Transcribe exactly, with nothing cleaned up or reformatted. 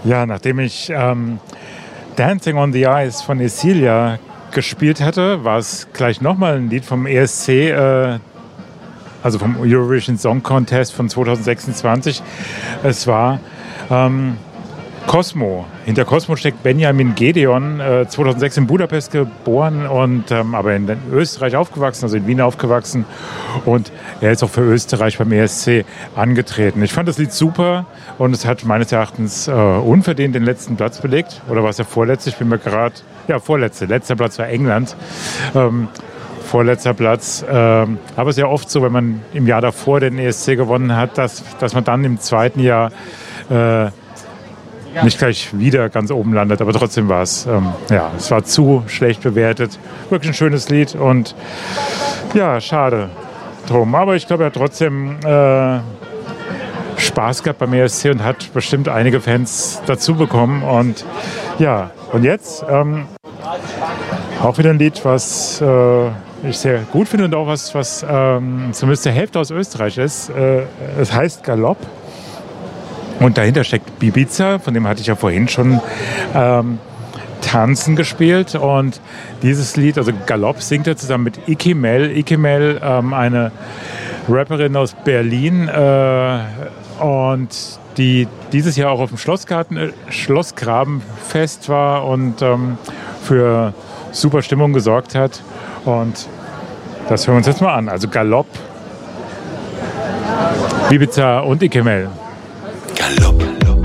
Ja, nachdem ich ähm, Dancing on the Ice von Esilia gespielt hatte, war es gleich nochmal ein Lied vom E S C, äh, also vom Eurovision Song Contest von zwanzig sechsundzwanzig. Es war ähm, Cosmo. Hinter Cosmo steckt Benjamin Gedeon, äh, zweitausendsechs in Budapest geboren und ähm, aber in Österreich aufgewachsen, also in Wien aufgewachsen. Und er ist auch für Österreich beim E S C angetreten. Ich fand das Lied super und es hat meines Erachtens äh, unverdient den letzten Platz belegt. Oder war es der vorletzte? Ich bin mir gerade... Ja, vorletzte. Letzter Platz war England. Ähm, vorletzter Platz. Ähm, aber es ist ja oft so, wenn man im Jahr davor den E S C gewonnen hat, dass, dass man dann im zweiten Jahr äh, nicht gleich wieder ganz oben landet, aber trotzdem war es, ähm, ja, es war zu schlecht bewertet. Wirklich ein schönes Lied und ja, schade drum. Aber ich glaube, er hat trotzdem äh, Spaß gehabt beim E S C und hat bestimmt einige Fans dazu bekommen. Und ja, und jetzt ähm, auch wieder ein Lied, was äh, ich sehr gut finde und auch was, was ähm, zumindest der Hälfte aus Österreich ist. Äh, es heißt Galopp. Und dahinter steckt Bibiza, von dem hatte ich ja vorhin schon ähm, Tanzen gespielt. Und dieses Lied, also Galopp, singt er zusammen mit Iki Mel. Iki Mel, ähm, eine Rapperin aus Berlin. Äh, und die dieses Jahr auch auf dem Schlossgarten, äh, Schlossgrabenfest war und ähm, für super Stimmung gesorgt hat. Und das hören wir uns jetzt mal an. Also Galopp, Bibiza und Iki Mel.